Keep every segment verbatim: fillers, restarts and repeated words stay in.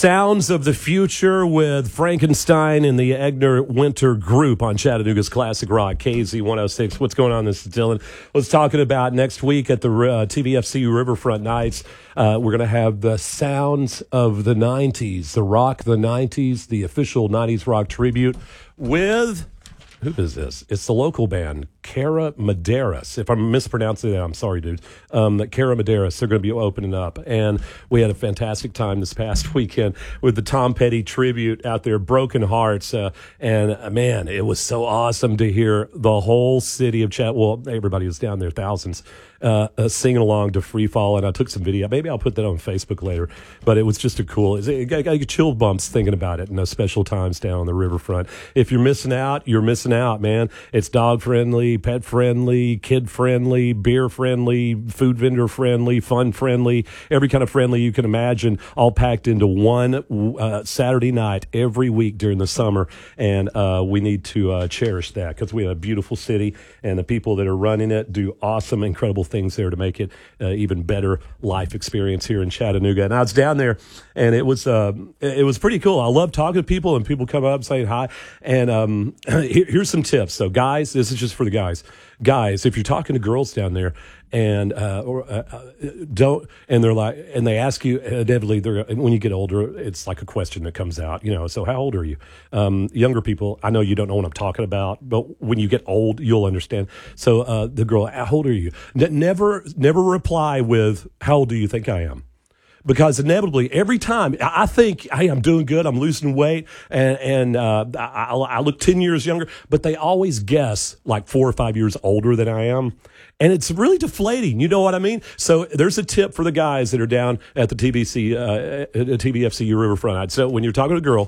Sounds of the Future with Frankenstein and the Egner Winter Group on Chattanooga's Classic Rock, K Z one oh six. What's going on? This is Dylan. I was talking about next week at the uh, T V F C Riverfront Nights. Uh, we're going to have the sounds of the nineties, the rock of the nineties, the official nineties rock tribute with... Who is this? It's the local band, Cara Maderas. If I'm mispronouncing that, I'm sorry, dude. Um, Cara Maderas, they're going to be opening up. And we had a fantastic time this past weekend with the Tom Petty tribute out there, Broken Hearts. Uh, and, uh, man, it was so awesome to hear the whole city of Chat. Well, everybody was down there, thousands, uh, uh, singing along to Free Fall. And I took some video. Maybe I'll put that on Facebook later. But it was just a cool, it got, got chill bumps thinking about it, and those special times down on the riverfront. If you're missing out, you're missing out, man. It's dog friendly, pet friendly, kid friendly, beer friendly, food vendor friendly, fun friendly, every kind of friendly you can imagine, all packed into one uh, Saturday night every week during the summer. And uh, we need to uh, cherish that because we have a beautiful city, and the people that are running it do awesome, incredible things there to make it uh, even better life experience here in Chattanooga. And I was down there, and it was uh, it was pretty cool. I love talking to people, and people come up saying hi. And um, here, here's some tips. So, guys, this is just for the guys. Guys, if you're talking to girls down there and uh, or uh, don't, and they're like, and they ask you, inevitably, they're when you get older, it's like a question that comes out. You know, so how old are you? Um, younger people, I know you don't know what I'm talking about, but when you get old, you'll understand. So, uh, the girl, how old are you? N- never, never reply with, "How old do you think I am?" Because inevitably, every time I think, hey, I'm doing good, I'm losing weight, and, and uh, I, I look ten years younger, but they always guess like four or five years older than I am. And it's really deflating. You know what I mean? So there's a tip for the guys that are down at the T B C, uh, T B F C Riverfront. So when you're talking to a girl,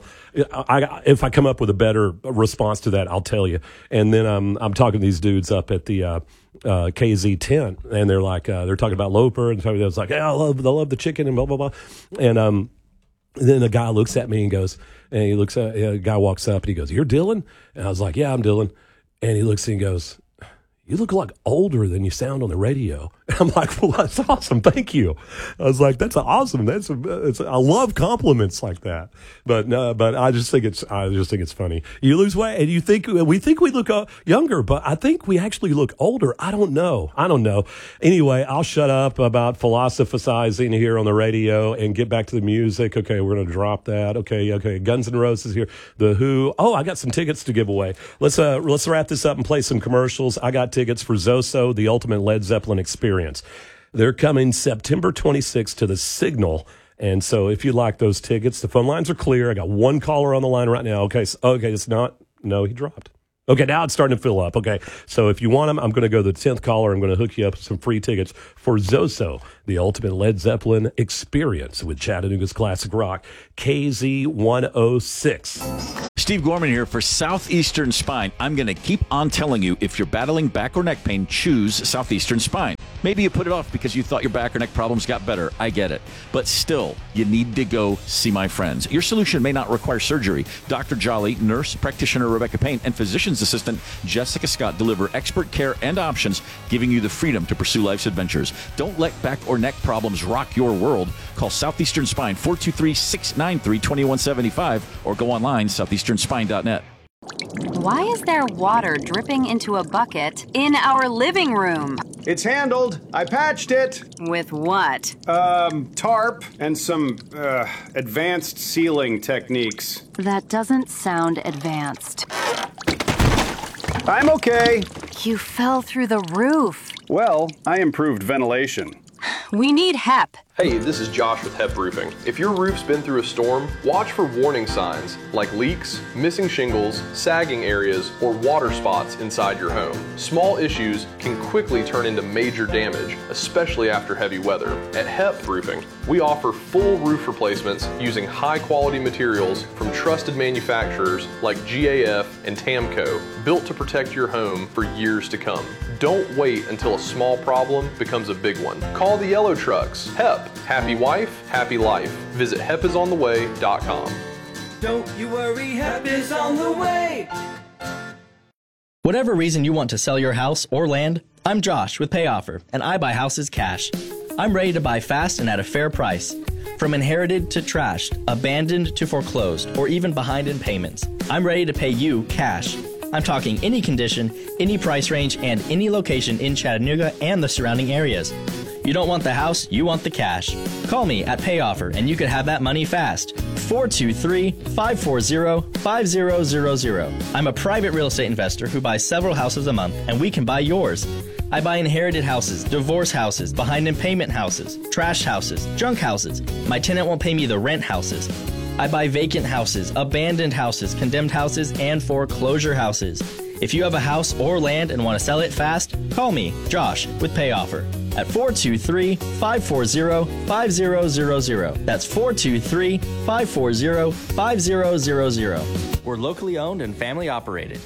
I, if I come up with a better response to that, I'll tell you. And then um, I'm talking to these dudes up at the uh, uh, K Z tent, and they're like, uh, they're talking about Loper, and somebody was like, hey, I love, I love the chicken, and blah, blah, blah. And um, then a guy looks at me and goes, and he looks at, a guy walks up and he goes, "You're Dylan?" And I was like, "Yeah, I'm Dylan." And he looks at me and goes, "You look like older than you sound on the radio." And I'm like, "Well, that's awesome. Thank you." I was like, "That's awesome. That's a, it's, I love compliments like that." But no, but I just think it's, I just think it's funny. You lose weight and you think, we think we look uh, younger, but I think we actually look older. I don't know. I don't know. Anyway, I'll shut up about philosophizing here on the radio and get back to the music. Okay. We're going to drop that. Okay. Okay. Guns N' Roses here. The Who. Oh, I got some tickets to give away. Let's, uh, let's wrap this up and play some commercials. I got tickets for Zoso, the ultimate Led Zeppelin experience. They're coming September twenty-sixth to the Signal. And so if you like those tickets, the phone lines are clear. I got one caller on the line right now. Okay. So, okay. It's not, no, he dropped. Okay. Now it's starting to fill up. Okay. So if you want them, I'm going to go to the tenth caller. I'm going to hook you up with some free tickets for Zoso, the ultimate Led Zeppelin experience with Chattanooga's Classic Rock, K Z one oh six. Steve Gorman here for Southeastern Spine. I'm going to keep on telling you, if you're battling back or neck pain, choose Southeastern Spine. Maybe you put it off because you thought your back or neck problems got better. I get it. But still, you need to go see my friends. Your solution may not require surgery. Doctor Jolly, nurse practitioner Rebecca Payne, and physician's assistant Jessica Scott deliver expert care and options, giving you the freedom to pursue life's adventures. Don't let back or neck problems rock your world. Call Southeastern Spine, four two three, six nine three, two one seven five, or go online, southeastern spine dot net. Why is there water dripping into a bucket in our living room? It's handled. I patched it. With what? Um, tarp and some, uh, advanced sealing techniques. That doesn't sound advanced. I'm okay. You fell through the roof. Well, I improved ventilation. We need H E P. Hey, this is Josh with H E P Roofing. If your roof's been through a storm, watch for warning signs like leaks, missing shingles, sagging areas, or water spots inside your home. Small issues can quickly turn into major damage, especially after heavy weather. At H E P Roofing, we offer full roof replacements using high-quality materials from trusted manufacturers like G A F and Tamco, built to protect your home for years to come. Don't wait until a small problem becomes a big one. Call the Yellow Trucks. H E P. Happy wife, happy life. Visit hep is on the way dot com. Don't you worry, Hep is on the way. Whatever reason you want to sell your house or land, I'm Josh with PayOffer, and I buy houses cash. I'm ready to buy fast and at a fair price. From inherited to trashed, abandoned to foreclosed, or even behind in payments, I'm ready to pay you cash. I'm talking any condition, any price range, and any location in Chattanooga and the surrounding areas. You don't want the house, you want the cash. Call me at PayOffer and you could have that money fast. four two three, five four zero, five zero zero zero. I'm a private real estate investor who buys several houses a month, and we can buy yours. I buy inherited houses, divorce houses, behind in payment houses, trash houses, junk houses. My tenant won't pay me the rent houses. I buy vacant houses, abandoned houses, condemned houses, and foreclosure houses. If you have a house or land and want to sell it fast, call me, Josh, with PayOffer at four two three, five four zero, five zero zero zero. That's four two three, five four zero, five zero zero zero. We're locally owned and family operated.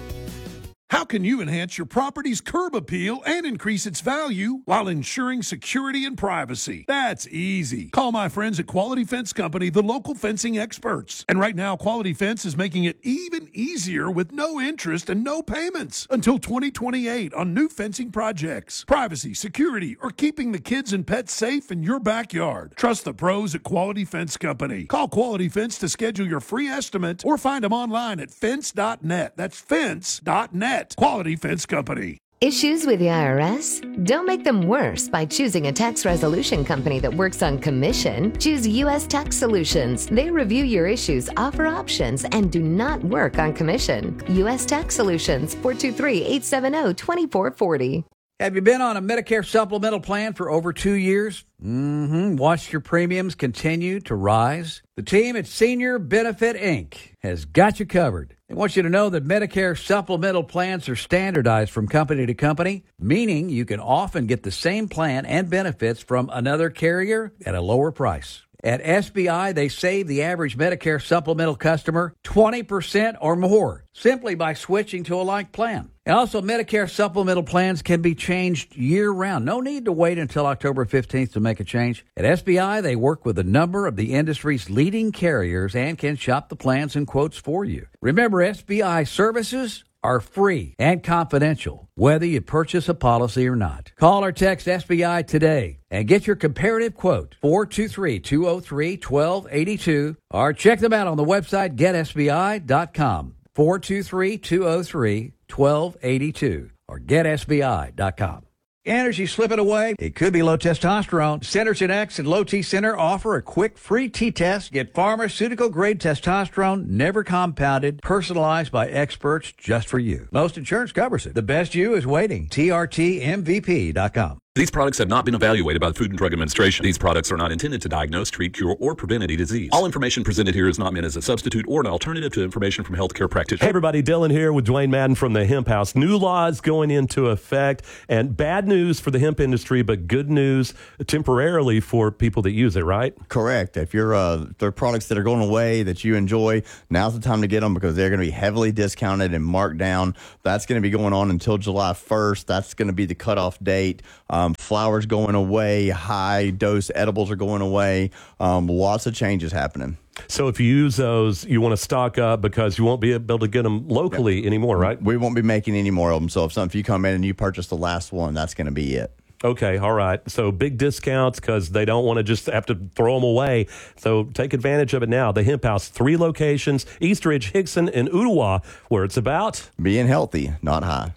How can you enhance your property's curb appeal and increase its value while ensuring security and privacy? That's easy. Call my friends at Quality Fence Company, the local fencing experts. And right now, Quality Fence is making it even easier with no interest and no payments until twenty twenty-eight on new fencing projects. Privacy, security, or keeping the kids and pets safe in your backyard. Trust the pros at Quality Fence Company. Call Quality Fence to schedule your free estimate or find them online at fence dot net. That's fence dot net. Quality Fence Company. Issues with the I R S? Don't make them worse by choosing a tax resolution company that works on commission. Choose U S Tax Solutions. They review your issues, offer options, and do not work on commission. U S Tax Solutions, four two three, eight seven zero, two four four zero. Have you been on a Medicare supplemental plan for over two years? Mm-hmm. Watched your premiums continue to rise? The team at Senior Benefit Incorporated has got you covered. They want you to know that Medicare supplemental plans are standardized from company to company, meaning you can often get the same plan and benefits from another carrier at a lower price. At S B I, they save the average Medicare supplemental customer twenty percent or more simply by switching to a like plan. And also, Medicare supplemental plans can be changed year-round. No need to wait until October fifteenth to make a change. At S B I, they work with a number of the industry's leading carriers and can shop the plans and quotes for you. Remember, S B I services are free and confidential, whether you purchase a policy or not. Call or text S B I today and get your comparative quote, four two three, two zero three, one two eight two, or check them out on the website get S B I dot com, four two three, two zero three, one two eight two, or get S B I dot com. Energy slipping away? It could be low testosterone. Synergen X and Low T Center offer a quick free T-test. Get pharmaceutical-grade testosterone, never compounded, personalized by experts just for you. Most insurance covers it. The best you is waiting. T R T M V P dot com. These products have not been evaluated by the Food and Drug Administration. These products are not intended to diagnose, treat, cure, or prevent any disease. All information presented here is not meant as a substitute or an alternative to information from healthcare practitioners. Hey, everybody. Dylan here with Dwayne Madden from the Hemp House. New laws going into effect, and bad news for the hemp industry, but good news temporarily for people that use it, right? Correct. If you're uh, there are products that are going away that you enjoy, now's the time to get them because they're going to be heavily discounted and marked down. That's going to be going on until July first. That's going to be the cutoff date. Um, flowers going away, high dose edibles are going away. Um, lots of changes happening. So if you use those, you want to stock up because you won't be able to get them locally yep. anymore, right? We won't be making any more of them. So if, some, if you come in and you purchase the last one, that's going to be it. Okay, all right. So big discounts because they don't want to just have to throw them away. So take advantage of it now. The Hemp House, three locations, Eastridge, Hickson, and Ooltewah, where it's about being healthy, not high.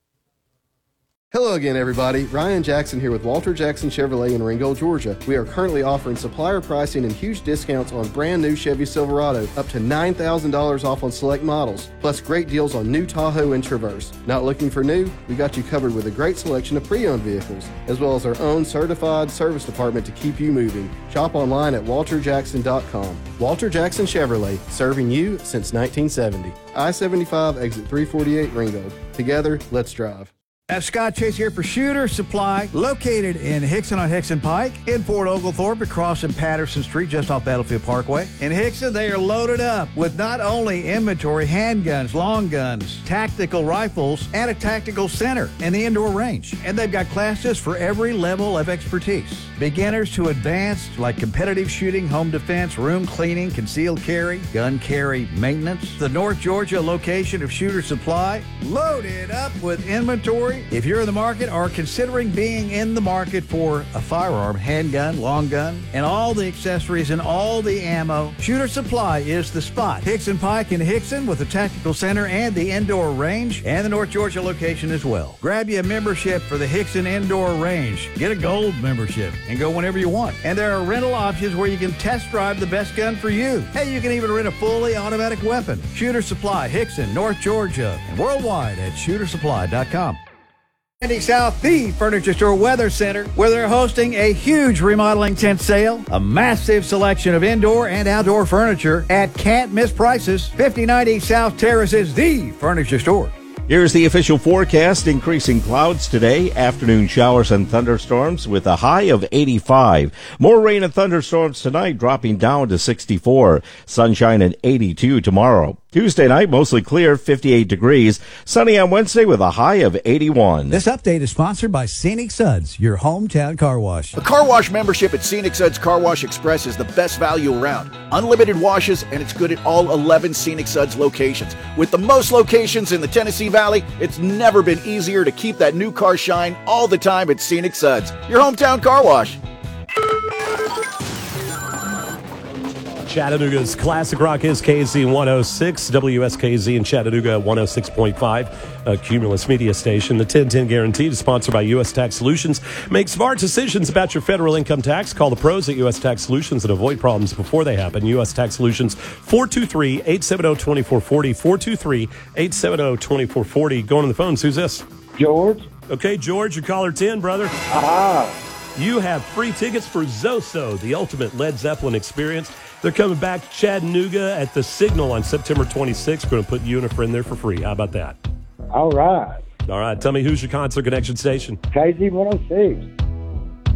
Hello again, everybody. Ryan Jackson here with Walter Jackson Chevrolet in Ringgold, Georgia. We are currently offering supplier pricing and huge discounts on brand new Chevy Silverado, up to nine thousand dollars off on select models, plus great deals on new Tahoe and Traverse. Not looking for new? We got you covered with a great selection of pre-owned vehicles, as well as our own certified service department to keep you moving. Shop online at walter jackson dot com. Walter Jackson Chevrolet, serving you since nineteen seventy. I seventy-five, exit three forty-eight, Ringgold. Together, let's drive. Uh, Scott Chase here for Shooter Supply, located in Hickson on Hickson Pike, in Fort Oglethorpe, across in Patterson Street, just off Battlefield Parkway. In Hickson, they are loaded up with not only inventory, handguns, long guns, tactical rifles, and a tactical center and the indoor range. And they've got classes for every level of expertise. beginners to advanced, like competitive shooting, home defense, room cleaning, concealed carry, gun carry maintenance. The North Georgia location of Shooter Supply, loaded up with inventory. If you're in the market or considering being in the market for a firearm, handgun, long gun, and all the accessories and all the ammo, Shooter Supply is the spot. Hickson Pike in Hickson with the Tactical Center and the indoor range, and the North Georgia location as well. Grab you a membership for the Hickson Indoor Range. Get a gold membership and go whenever you want. And there are rental options where you can test drive the best gun for you. Hey, you can even rent a fully automatic weapon. Shooter Supply, Hickson, North Georgia, and worldwide at shooter supply dot com. Sandy South, the Furniture Store Weather Center, where they're hosting a huge remodeling tent sale, a massive selection of indoor and outdoor furniture at can't miss prices. fifty-nine East South Terrace is the Furniture Store. Here's the official forecast. Increasing clouds today, afternoon showers and thunderstorms with a high of eighty-five. More rain and thunderstorms tonight, dropping down to sixty-four. Sunshine at eighty-two tomorrow. Tuesday night, mostly clear, fifty-eight degrees. Sunny on Wednesday with a high of eighty-one. This update is sponsored by Scenic Suds, your hometown car wash. A car wash membership at Scenic Suds Car Wash Express is the best value around. Unlimited washes, and it's good at all eleven Scenic Suds locations. With the most locations in the Tennessee Valley, it's never been easier to keep that new car shine all the time at Scenic Suds, your hometown car wash. Chattanooga's Classic Rock is K Z one oh six, W S K Z in Chattanooga one oh six point five, a Cumulus media station. The ten ten Guarantee is sponsored by U S Tax Solutions. Make smart decisions about your federal income tax. Call the pros at U S Tax Solutions and avoid problems before they happen. U S Tax Solutions, four two three, eight seven zero, two four four zero, four two three, eight seven zero, two four four zero. Going on the phones, who's this? George. Okay, George, you're caller ten, brother. Ah. You have free tickets for Zoso, the ultimate Led Zeppelin experience. They're coming back to Chattanooga at the Signal on September twenty-sixth. We're going to put you and a friend there for free. How about that? All right. All right. Tell me, who's your concert connection station? K Z one oh six.